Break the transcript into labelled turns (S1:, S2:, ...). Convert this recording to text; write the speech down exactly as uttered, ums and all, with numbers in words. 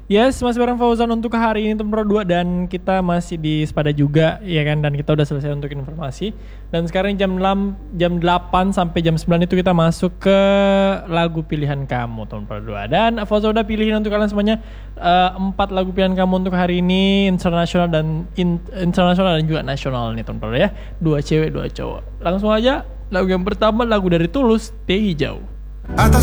S1: Yes, masih bareng Fauzan untuk hari ini nomor dua dan kita masih di Sepada juga ya kan, dan kita udah selesai untuk informasi. Dan sekarang jam enam, jam delapan sampai jam sembilan itu kita masuk ke lagu pilihan kamu nomor dua. Dan Fauzan udah pilihin untuk kalian semuanya uh, empat lagu pilihan kamu untuk hari ini, internasional dan in, internasional dan juga nasional nih nomor dua ya. Dua cewek, dua cowok. Langsung aja lagu yang pertama, lagu dari Tulus, Teh Hijau.
S2: Atas